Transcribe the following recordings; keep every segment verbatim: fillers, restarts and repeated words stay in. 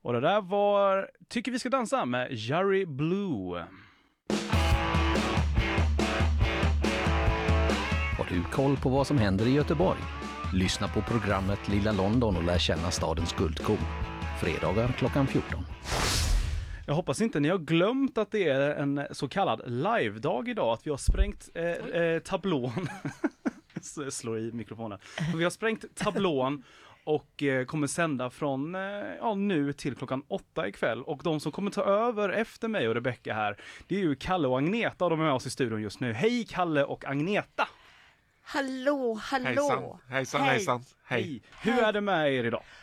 Och det där var Tycker vi ska dansa med Jerry Blue. Har du koll på vad som händer i Göteborg? Lyssna på programmet Lilla London och lär känna stadens guldkorn. Fredagar klockan fjorton. Jag hoppas inte ni har glömt att det är en så kallad live-dag idag. Att vi har sprängt eh, eh, tablån. Slår i mikrofonen. Vi har sprängt tablån och eh, kommer sända från eh, ja, nu till klockan åtta ikväll. Och de som kommer ta över efter mig och Rebecca här, det är ju Kalle och Agneta, och de är med oss i studion just nu. Hej Kalle och Agneta! Hallå, hallå! Hejsan, hejsan, Hej. hejsan. Hej. Hej! Hur är det med er idag?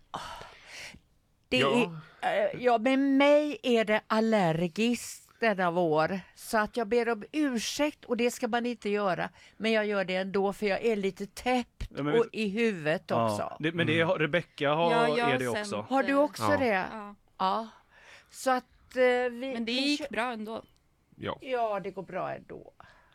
Det Ja. är, äh, ja, med mig är det allergiskt denna vår. Så att jag ber om ursäkt, och det ska man inte göra. Men jag gör det ändå, för jag är lite täppt Ja, men vet- och i huvudet också. Ja, det, men det har, Rebecca har, Ja, jag är det sen- också. Har du också Ja. det? Ja. Ja. Så att eh, vi... Men det vi gick kö- bra ändå. Ja. Ja, det går bra ändå.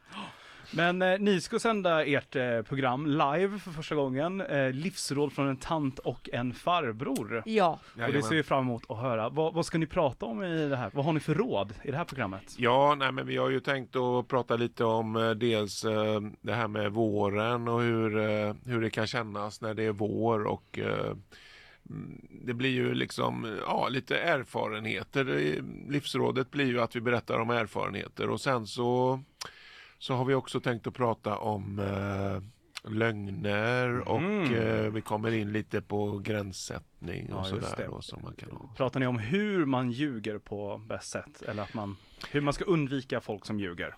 Men eh, ni ska sända ert eh, program live för första gången. Eh, livsråd från en tant och en farbror. Ja. Och det ser vi fram emot att höra. Vad, vad ska ni prata om i det här? Vad har ni för råd i det här programmet? Ja, nej, men vi har ju tänkt att prata lite om eh, dels eh, det här med våren och hur, eh, hur det kan kännas när det är vår, och eh, mm, det blir ju liksom ja, lite erfarenheter. Det- Livsrådet blir ju att vi berättar om erfarenheter, och sen så, så har vi också tänkt att prata om eh, lögner, och Mm. eh, vi kommer in lite på gränssättning och Ja, just sådär det. då, som man kan ha. Pratar ni om hur man ljuger på bäst sätt? Eller att man, hur man ska undvika folk som ljuger?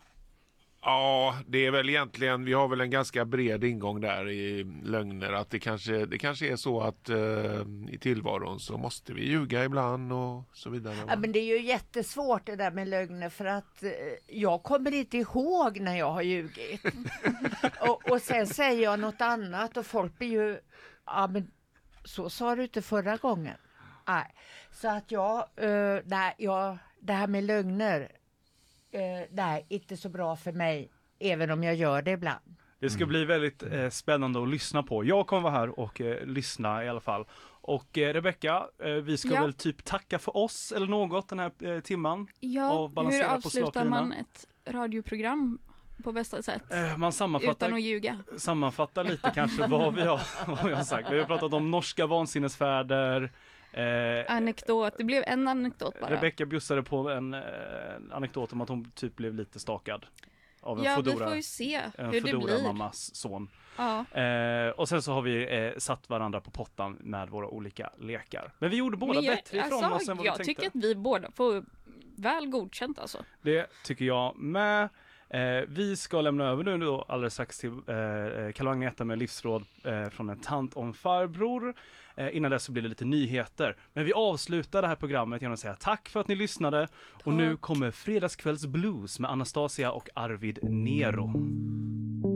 Ja, det är väl egentligen, vi har väl en ganska bred ingång där i lögner, att det kanske, det kanske är så att eh, i tillvaron så måste vi ljuga ibland och så vidare. Ja, men det är ju jättesvårt det där med lögner, för att eh, jag kommer inte ihåg när jag har ljugit. och, och sen säger jag något annat och folk blir ju, ja men så sa du inte förra gången. Nej, så att jag, eh, nej, jag, det här med lögner, eh, nej, inte så bra för mig, även om jag gör det ibland. Det ska bli väldigt eh, spännande att lyssna på. Jag kommer vara här och eh, lyssna i alla fall. Och eh, Rebecca, eh, vi ska Ja. väl typ tacka för oss eller något den här eh, timman. Ja, Och balansera hur på avslutar slagtiderna. man ett radioprogram på bästa sätt? Eh, man sammanfattar, Utan att ljuga. sammanfattar lite kanske vad vi, har, vad vi har sagt. Vi har pratat om norska vansinnesfärder. Eh, Anekdot, det blev en anekdot bara. Rebecca bjussade på en eh, anekdot om att hon typ blev lite stakad av en Ja, vi Foodora, får ju se en hur det Foodora blir. mammas son. Ja. Eh, och sen så har vi eh, satt varandra på pottan med våra olika lekar. Men vi gjorde båda Men jag, bättre ifrån alltså, oss än vad jag vi tänkte. tycker att vi båda får väl godkänt alltså. Det tycker jag med. Eh, vi ska lämna över nu då alldeles strax till eh, Kalle och Agneta med livsråd eh, från en tant och en farbror. Eh, innan dess så blir det lite nyheter. Men vi avslutar det här programmet genom att säga tack för att ni lyssnade. Och nu kommer Fredagskvälls blues med Anastasia och Arvid Nero.